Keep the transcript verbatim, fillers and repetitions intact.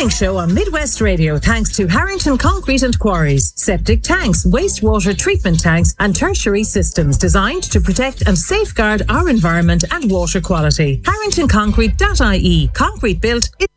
Morning Show on Midwest Radio thanks to Harrington Concrete and Quarries. Septic tanks, wastewater treatment tanks and tertiary systems designed to protect and safeguard our environment and water quality. harrington concrete dot I E. Concrete built